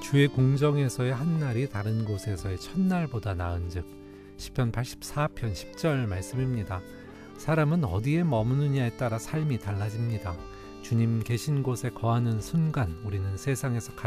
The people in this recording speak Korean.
주의 궁정에서의 한 날이 다른 곳에서의 첫날보다 나은즉. 시편 84편 10절 말씀입니다. 사람은 어디에 머무느냐에 따라 삶이 달라집니다. 주님 계신 곳에 거하는 순간 우리는 세상에서